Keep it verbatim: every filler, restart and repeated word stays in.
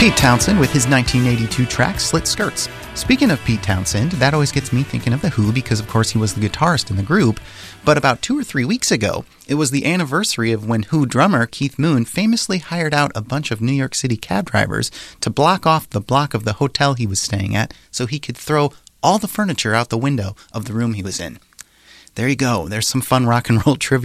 Pete Townshend with his nineteen eighty-two track Slit Skirts. Speaking of Pete Townshend, that always gets me thinking of The Who because, of course, he was the guitarist in the group. But about two or three weeks ago, it was the anniversary of when Who drummer Keith Moon famously hired out a bunch of New York City cab drivers to block off the block of the hotel he was staying at so he could throw all the furniture out the window of the room he was in. There you go. There's some fun rock and roll trivia